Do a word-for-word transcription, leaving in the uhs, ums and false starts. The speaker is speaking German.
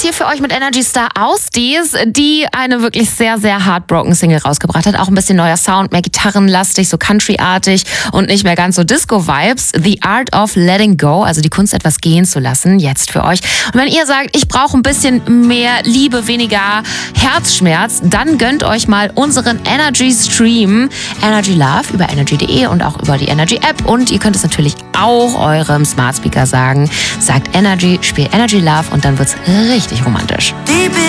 hier für euch mit Energy Star Austies, die eine wirklich sehr, sehr heartbroken Single rausgebracht hat. Auch ein bisschen neuer Sound, mehr gitarrenlastig, so countryartig und nicht mehr ganz so Disco-Vibes. The Art of Letting Go, also die Kunst, etwas gehen zu lassen, jetzt für euch. Und wenn ihr sagt, ich brauche ein bisschen mehr Liebe, weniger Herzschmerz, dann gönnt euch mal unseren Energy Stream, Energy Love, über energy punkt de und auch über die Energy App. Und ihr könnt es natürlich auch eurem Smart Speaker sagen. Sagt Energy, spielt Energy Love und dann wird's richtig romantisch.